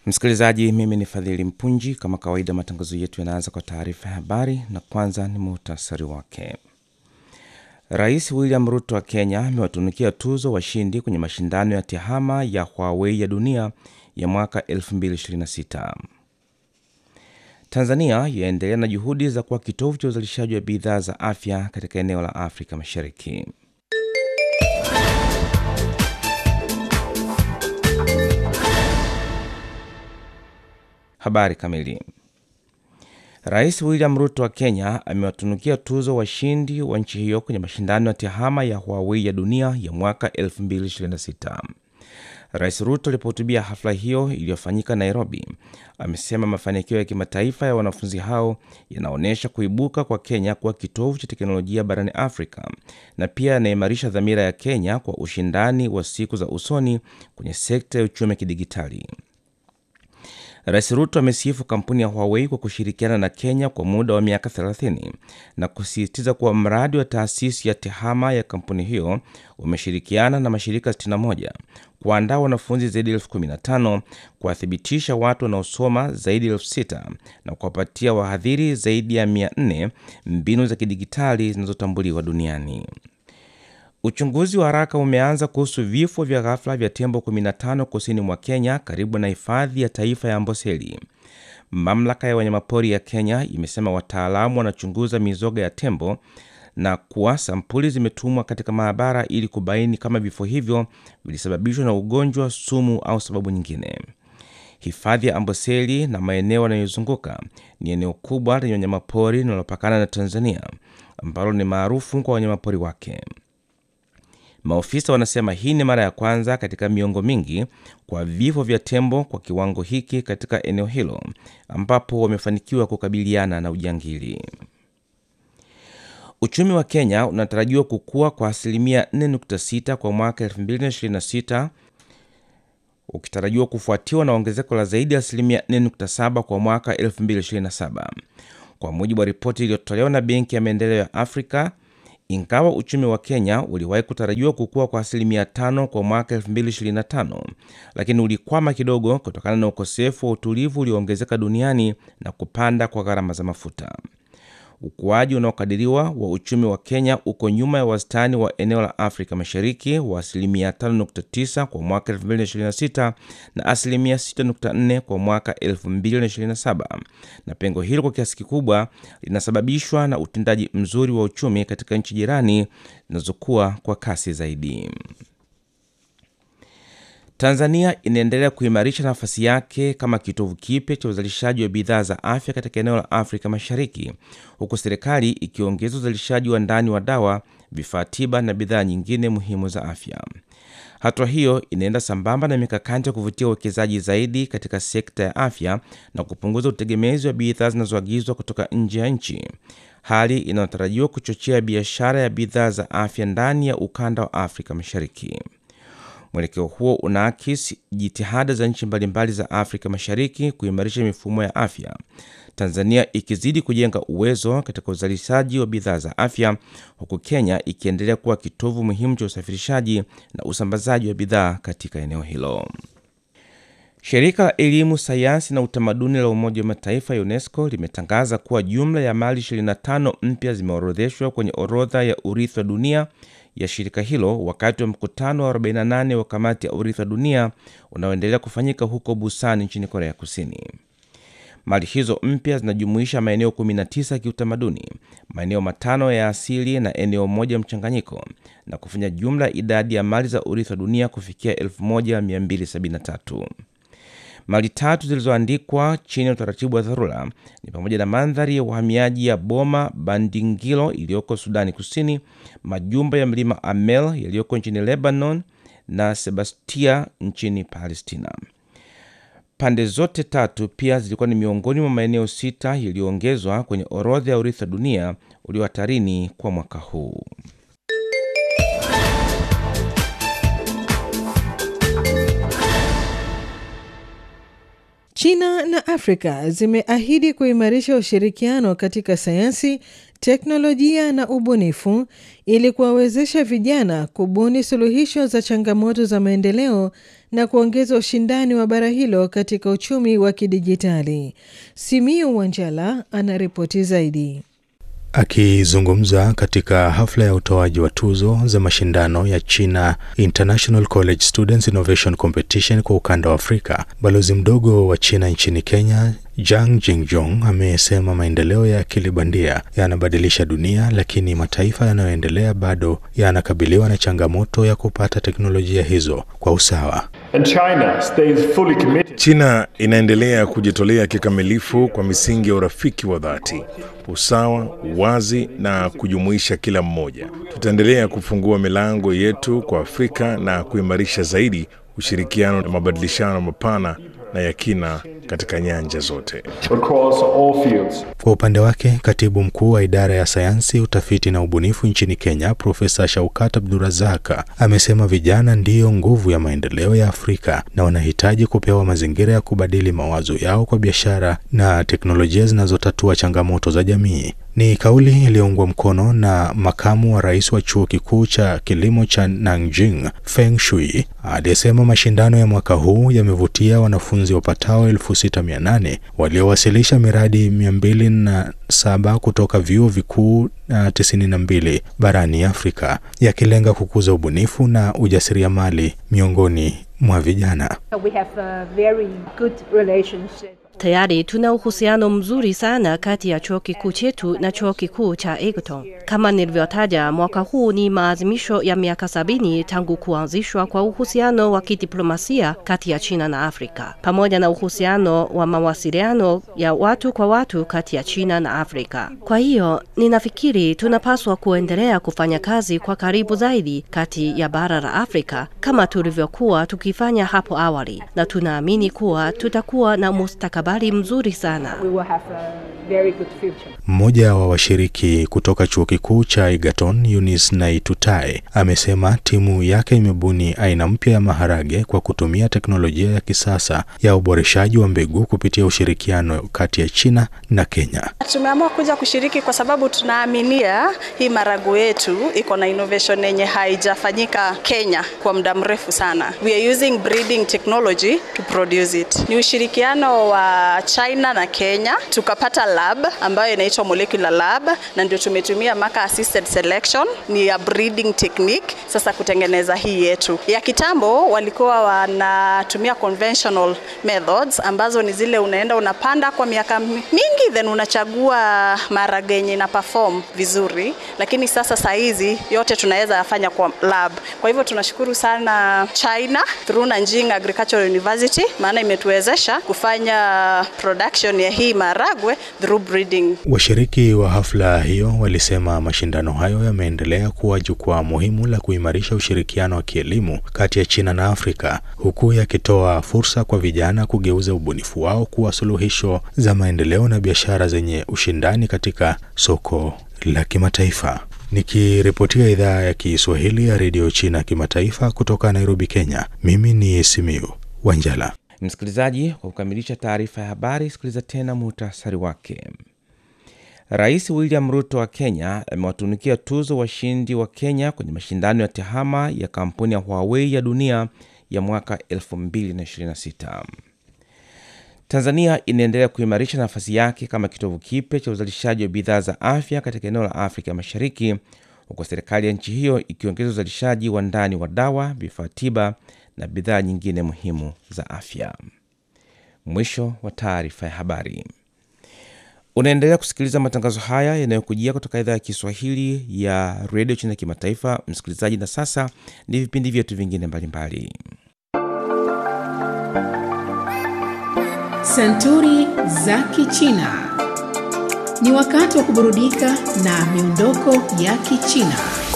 Msikilizaji, mimi ni Fadhili Mpunji. Kama kawaida, matangazo yetu yanaanza kwa taarifa ya habari na kwanza ni muhtasari wake. Rais William Ruto wa Kenya amewatunukia tuzo washindi kwenye mashindano ya tehama ya Huawei ya dunia ya mwaka 2026. Tanzania yaendelea na juhudi za kuwa kitovu cha uzalishaji wa bidhaa za afya katika eneo la Afrika Mashariki. Habari kamili. Rais William Ruto wa Kenya amewatunukia tuzo washindi wa nchi hiyo kwenye mashindano ya tehama ya Huawei ya dunia ya mwaka 2026. Rais Ruto alipohutubia hafla hiyo iliyofanyika Nairobi, amesema mafanikio ya kimataifa ya wanafunzi hao yanaonyesha kuibuka kwa Kenya kuwa kitovu cha teknolojia barani Afrika na pia yanaimarisha dhamira ya Kenya kwa ushindani wa siku za usoni kwenye sekta ya uchumi wa kidigitali. Rais Ruto amesifu kampuni ya Huawei kwa kushirikiana na Kenya kwa muda wa miaka 30 na kusisitiza kuwa mradi wa taasisi ya tehama ya kampuni hiyo umeshirikiana na mashirika 61 kuandaa wanafunzi zaidi ya 15,000, kuwathibitisha watu wanaosoma zaidi ya 6,000 na kuwapatia wahadhiri zaidi ya 400 mbinu za kidigitali zinazotambuliwa duniani. Uchunguzi wa haraka umeanza kuhusu vifo vya ghafla vya tembo 15 kusini mwa Kenya karibu na hifadhi ya taifa ya Amboseli. Mamlaka ya wanyamapori ya Kenya imesema wataalamu wanachunguza mizoga ya tembo na kuwa sampuli zimetumwa katika maabara ili kubaini kama vifo hivyo vilisababishwa na ugonjwa, sumu au sababu nyingine. Hifadhi ya Amboseli na maeneo yanayozunguka ni eneo kubwa lenye wanyamapori linalopakana na Tanzania ambalo ni maarufu kwa wanyamapori wake. Maofisa wanasema hii ni mara ya kwanza katika miongo mingi kwa vifo vya tembo kwa kiwango hiki katika eneo hilo ambapo wamefanikiwa kukabiliana na ujangili. Uchumi wa Kenya unatarajiwa kukua kwa asilimia 4.6 kwa mwaka 2026, ukitarajiwa kufuatiwa na ongezeko la zaidi ya asilimia 4.7 kwa mwaka 2027, kwa mujibu wa ripoti iliyotolewa na Benki ya Maendeleo ya Afrika. Ingawa uchumi wa Kenya uliwahi kutarajiwa kukua kwa asilimia 5 kwa mwaka 2025, lakini ulikwama kidogo kutokana na ukosefu wa utulivu ulioongezeka duniani na kupanda kwa gharama za mafuta. Ukuaji unaokadiriwa wa uchumi wa Kenya uko nyuma ya wastani wa eneo la Afrika Mashariki wa asilimia 5.9 kwa mwaka 2026 na asilimia 6.4 kwa mwaka 2027, na pengo hilo kwa kiasi kikubwa linasababishwa na utendaji mzuri wa uchumi katika nchi jirani zinazokuwa kwa kasi zaidi. Tanzania inaendelea kuimarisha nafasi yake kama kitovu kipya cha uzalishaji wa bidhaa za afya katika eneo la Afrika Mashariki, huku serikali ikiongeza uzalishaji wa ndani wa dawa, vifaa tiba na bidhaa nyingine muhimu za afya. Hatua hiyo inaenda sambamba na mikakati ya kuvutia uwekezaji zaidi katika sekta ya afya na kupunguza utegemezi wa bidhaa zinazoagizwa kutoka nje ya nchi, hali inayotarajiwa kuchochea biashara ya bidhaa za afya ndani ya ukanda wa Afrika Mashariki. Mwelekeo huo unaakisi jitihada za nchi mbalimbali za Afrika Mashariki kuimarisha mifumo ya afya, Tanzania ikizidi kujenga uwezo katika uzalishaji wa bidhaa za afya, huku Kenya ikiendelea kuwa kitovu muhimu cha usafirishaji na usambazaji wa bidhaa katika eneo hilo. Shirika la Elimu, Sayansi na Utamaduni la Umoja wa Mataifa UNESCO limetangaza kuwa jumla ya mali 25 mpya zimeorodheshwa kwenye orodha ya urithi wa dunia ya shirika hilo wakati wa mkutano wa 48 wa kamati ya urithi wa dunia unaoendelea kufanyika huko Busan nchini Korea Kusini. Mali hizo mpya zinajumuisha maeneo 19 ya kiutamaduni, maeneo 5 ya asili na eneo moja mchanganyiko, na kufanya jumla idadi ya mali za urithi wa dunia kufikia 1273. Mali 3 zilizoandikwa chini ya utaratibu wa dharura ni pamoja na mandhari ya uhamiaji ya Boma Bandingilo iliyoko Sudani Kusini, majumba ya mlima Amel yaliyoko nchini Lebanon na Sebastia nchini Palestina. Pande zote tatu pia zilikuwa ni miongoni mwa maeneo 6 yaliyoongezwa kwenye orodha ya urithi wa dunia ulio hatarini kwa mwaka huu. China na Afrika zimeahidi kuimarisha ushirikiano katika sayansi, teknolojia na ubunifu ili kuwawezesha vijana kubuni suluhisho za changamoto za maendeleo na kuongeza ushindani wa bara hilo katika uchumi wa kidijitali. Simiyu Wanjala anaripoti zaidi. Akizungumza katika hafla ya utoaji wa tuzo za mashindano ya China International College Students Innovation Competition kwa ukanda wa Afrika, balozi mdogo wa China nchini Kenya, Zhang Jingjong, amesema maendeleo ya akili bandia yanabadilisha dunia, lakini mataifa yanayoendelea bado yanakabiliwa na changamoto ya kupata teknolojia hizo kwa usawa. China inaendelea kujitolea kikamilifu kwa misingi ya urafiki wa dhati, usawa, uwazi na kujumuisha kila mmoja. Tutaendelea kufungua milango yetu kwa Afrika na kuimarisha zaidi ushirikiano na mabadilishano mapana na ya kina katika nyanja zote. Kwa upande wake, katibu mkuu wa idara ya sayansi, utafiti na ubunifu nchini Kenya, Profesa Shaukat Abdurazaka, amesema vijana ndiyo nguvu ya maendeleo ya Afrika na wanahitaji kupewa mazingira ya kubadili mawazo yao kwa biashara na teknolojia zinazotatua changamoto za jamii. Ni kauli iliyoungwa mkono na makamu wa rais wa chuo kikuu cha kilimo cha Nanjing, Feng Shui, aliyesema mashindano ya mwaka huu yamevutia wanafunzi wapatao 6,800 waliowasilisha miradi 207 kutoka vyuo vikuu na 92 barani Afrika, yakilenga kukuza ubunifu na ujasiriamali miongoni mwa vijana. We have a very good relationship. Tayari tuna uhusiano mzuri sana kati ya chuo kikuu chetu na chuo kikuu cha Egerton. Kama nilivyotaja, mwaka huu ni maadhimisho ya miaka 70 tangu kuanzishwa kwa uhusiano wa kidiplomasia kati ya China na Afrika, pamoja na uhusiano wa mawasiliano ya watu kwa watu kati ya China na Afrika. Kwa hiyo, ninafikiri tunapaswa kuendelea kufanya kazi kwa karibu zaidi kati ya bara la Afrika kama tulivyokuwa tukifanya hapo awali, na tunaamini kuwa tutakuwa na mustakabali mzuri sana. Mmoja wa washiriki kutoka chuo kikuu cha Egerton, Eunice Naitutai, amesema timu yake imebuni aina mpya ya maharage kwa kutumia teknolojia ya kisasa ya uboreshaji wa mbegu kupitia ushirikiano kati ya China na Kenya. Tumeamua kuja kushiriki kwa sababu tunaaminia hii maharagwe yetu iko na innovation yenye haijafanyika Kenya kwa muda mrefu sana. We are using breeding technology to produce it. Ni ushirikiano wa China na Kenya, tukapata lab ambayo inaitwa molecular lab, na ndio tumetumia marker assisted selection, ni ya breeding technique sasa kutengeneza hii yetu. Ya kitambo walikuwa wanatumia conventional methods ambazo ni zile unaenda unapanda kwa miaka mingi then unachagua maharagwe yenye na perform vizuri, lakini sasa hizi yote tunaweza yafanya kwa lab. Kwa hivyo tunashukuru sana China through Nanjing Agricultural University, maana imetuwezesha kufanya production ya hii maharagwe through breeding. Washiriki wa hafla hiyo walisema mashindano hayo yameendelea kuwa jukwaa muhimu la kuimarisha ushirikiano wa kielimu kati ya China na Afrika, huku yakitoa fursa kwa vijana kugeuza ubunifu wao kuwa suluhisho za maendeleo na biashara zenye ushindani katika soko la kimataifa. Nikiripotia idhaa ya Kiswahili ya Radio China Kimataifa kutoka Nairobi, Kenya, mimi ni Simiyu Wanjala. Msikilizaji, kwa kukamilisha taarifa ya habari, sikiliza tena muhtasari wake. Rais William Ruto wa Kenya amewatunukia tuzo washindi wa Kenya kwenye mashindano ya tehama ya kampuni ya Huawei ya dunia ya mwaka 2026. Tanzania inaendelea kuimarisha nafasi yake kama kitovu kipya cha uzalishaji wa bidhaa za afya katika eneo la Afrika Mashariki, huku serikali ya nchi hiyo ikiongeza uzalishaji wa ndani wa dawa, vifaa tiba na bidhaa nyingine muhimu za afya. Mwisho wa taarifa ya habari. Unaendelea kusikiliza matangazo haya yanayokujia kutoka idhaa ya Kiswahili ya Radio China Kimataifa, msikilizaji, na sasa ni vipindi vyetu vingine mbalimbali. Santuri za Kichina. Ni wakati wa kuburudika na miondoko ya Kichina.